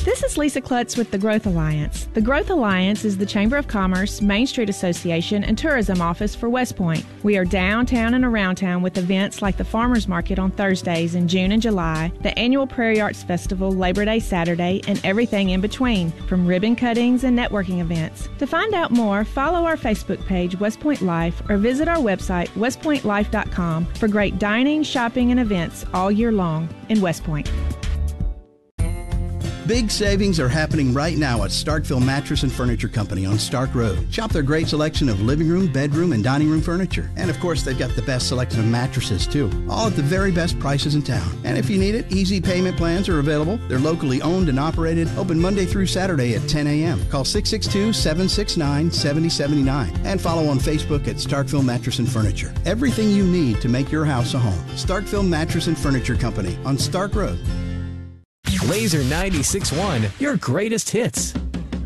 This is Lisa Klutz with the Growth Alliance. The Growth Alliance is the Chamber of Commerce, Main Street Association, and Tourism Office for West Point. We are downtown and around town with events like the Farmers Market on Thursdays in June and July, the annual Prairie Arts Festival Labor Day Saturday, and everything in between, from ribbon cuttings and networking events. To find out more, follow our Facebook page, West Point Life, or visit our website, westpointlife.com, for great dining, shopping, and events all year long in West Point. Big savings are happening right now at Starkville Mattress and Furniture Company on Stark Road. Shop their great selection of living room, bedroom, and dining room furniture. And of course, they've got the best selection of mattresses too, all at the very best prices in town. And if you need it, easy payment plans are available. They're locally owned and operated, open Monday through Saturday at 10 a.m. Call 662-769-7079 and follow on Facebook at Starkville Mattress and Furniture. Everything you need to make your house a home. Starkville Mattress and Furniture Company on Stark Road. Laser 96.1, your greatest hits.